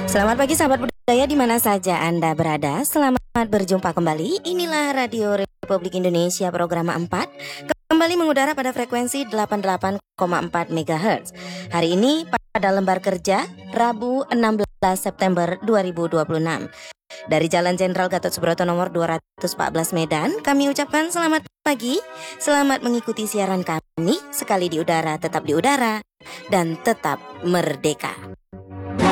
Selamat pagi sahabat budaya di mana saja Anda berada. Selamat berjumpa kembali. Inilah Radio Republik Indonesia program 4 kembali mengudara pada frekuensi 88,4 MHz. Hari ini pada lembar kerja Rabu 16 September 2026. Dari Jalan Jenderal Gatot Subroto nomor 214 Medan, kami ucapkan selamat pagi. Selamat mengikuti siaran kami. Sekali di udara, tetap di udara, dan tetap merdeka.